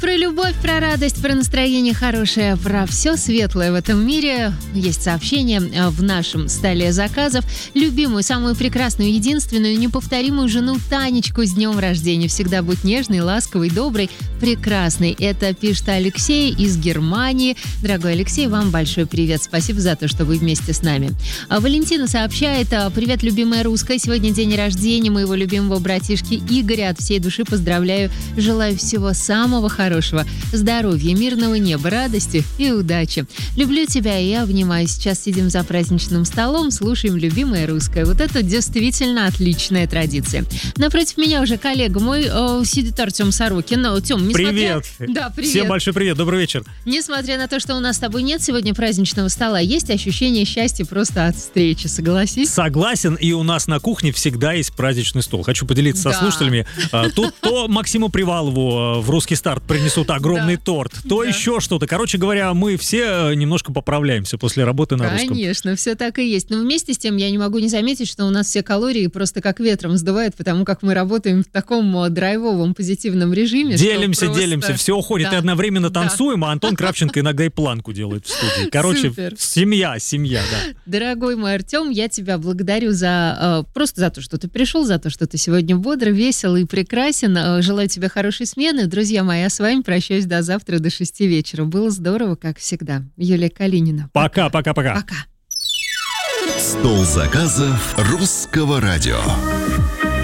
Про любовь, про радость, про настроение хорошее, про все светлое в этом мире. Есть сообщение в нашем столе заказов. Любимую, самую прекрасную, единственную, неповторимую жену Танечку с днем рождения. Всегда будь нежной, ласковой, доброй, прекрасной. Это пишет Алексей из Германии. Дорогой Алексей, вам большой привет. Спасибо за то, что вы вместе с нами. Валентина сообщает: привет, любимая русская. Сегодня день рождения моего любимого братишки Игоря. От всей души поздравляю. Желаю всего самого хорошего. Здоровья, мирного неба, радости и удачи. Люблю тебя и обнимаю. Сейчас сидим за праздничным столом, слушаем любимое русское. Вот это действительно отличная традиция. Напротив меня уже коллега мой сидит Артем Сорокин. Тем, привет! Да, привет! Всем большой привет, добрый вечер. Несмотря на то, что у нас с тобой нет сегодня праздничного стола, есть ощущение счастья просто от встречи, согласись? Согласен, и у нас на кухне всегда есть праздничный стол. Хочу поделиться со слушателями. Тут то Максиму Привалову в «Русский старт» принесут огромный торт, то еще что-то. Короче говоря, мы все немножко поправляемся после работы на русском. Конечно, все так и есть. Но вместе с тем я не могу не заметить, что у нас все калории просто как ветром сдувает, потому как мы работаем в таком драйвовом, позитивном режиме. Делимся, все уходит и одновременно танцуем, а Антон Кравченко иногда и планку делает в студии. Короче, супер. Семья, да. Дорогой мой Артем, я тебя благодарю просто за то, что ты пришел, за то, что ты сегодня бодр, весел и прекрасен. Желаю тебе хорошей смены. Друзья мои, я с вами прощаюсь до завтра, до 6 вечера. Было здорово, как всегда. Юлия Калинина. Пока. Пока. Стол заказов Русского радио.